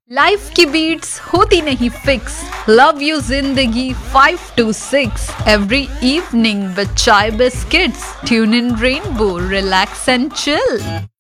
Life की beats होती नहीं फिक्स। लव यू जिंदगी 5 to 6 एवरी इवनिंग विद चाय biscuits. Tune in rainbow, relax and chill.